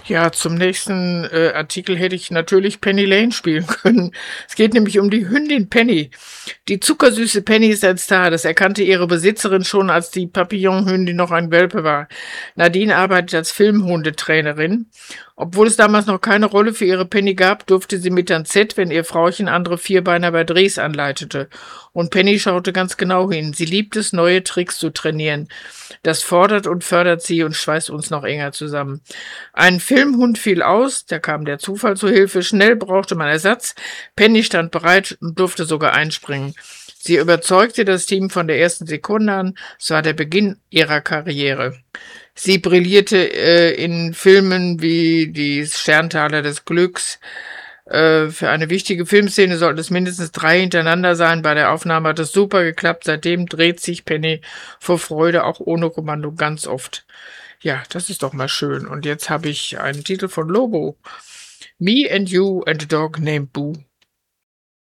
Ja, zum nächsten Artikel hätte ich natürlich Penny Lane spielen können. Es geht nämlich um die Hündin Penny. Die zuckersüße Penny ist ein Star. Das erkannte ihre Besitzerin schon, als die Papillon-Hündin noch ein Welpe war. Nadine arbeitet als Filmhundetrainerin. Obwohl es damals noch keine Rolle für ihre Penny gab, durfte sie mit ans Set, wenn ihr Frauchen andere Vierbeiner bei Drehs anleitete. Und Penny schaute ganz genau hin. Sie liebt es, neue Tricks zu trainieren. Das fordert und fördert sie und schweißt uns noch enger zusammen. Ein Filmhund fiel aus, da kam der Zufall zu Hilfe. Schnell brauchte man Ersatz. Penny stand bereit und durfte sogar einspringen. Sie überzeugte das Team von der ersten Sekunde an. Es war der Beginn ihrer Karriere. Sie brillierte in Filmen wie die Sterntaler des Glücks. Für eine wichtige Filmszene sollten es mindestens 3 hintereinander sein. Bei der Aufnahme hat es super geklappt. Seitdem dreht sich Penny vor Freude, auch ohne Kommando, ganz oft. Ja, das ist doch mal schön. Und jetzt habe ich einen Titel von Lobo. Me and You and a Dog Named Boo.